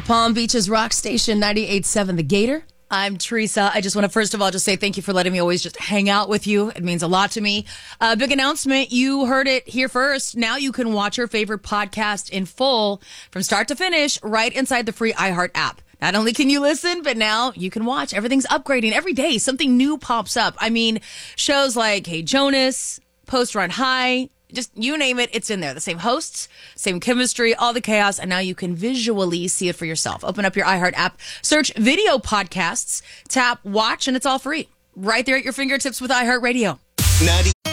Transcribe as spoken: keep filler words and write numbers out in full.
Palm Beach's rock station ninety-eight point seven The Gator. I'm Teresa. I just want to first of all just say thank you for letting me always just hang out with you. It means a lot to me. Uh, big announcement. You heard it here first. Now you can watch your favorite podcast in full from start to finish right inside the free iHeart app. Not only can you listen, but now you can watch. Everything's upgrading every day. Something new pops up. I mean, shows like Hey Jonas, Post Run High, just you name it, it's in there. The same hosts, same chemistry, all the chaos, and now you can visually see it for yourself. Open up your iHeart app, search video podcasts, tap watch, and it's all free. Right there at your fingertips with iHeartRadio.